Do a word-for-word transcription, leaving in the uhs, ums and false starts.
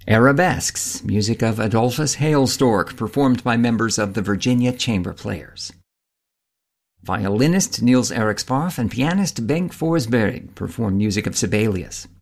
Arabesques, music of Adolphus Hailstork, performed by members of the Virginia Chamber Players. Violinist Niels Eriksparf and pianist Bengt Forsberg perform music of Sibelius.